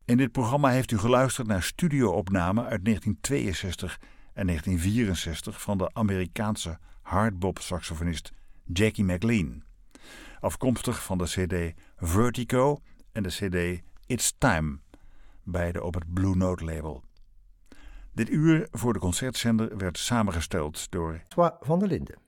In dit programma heeft u geluisterd naar studio-opnamen uit 1962 en 1964 van de Amerikaanse hardbop-saxofonist Jackie McLean. Afkomstig van de cd Vertigo en de cd It's Time, beide op het Blue Note label. Dit uur voor de concertzender werd samengesteld door François van der Linden.